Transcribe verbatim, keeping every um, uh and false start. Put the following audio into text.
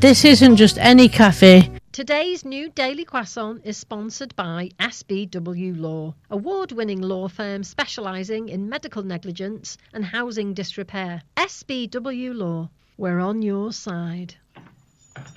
this isn't just any cafe. Today's new Daily Croissant is sponsored by S B W Law, award-winning law firm specialising in medical negligence and housing disrepair. S B W Law, we're on your side.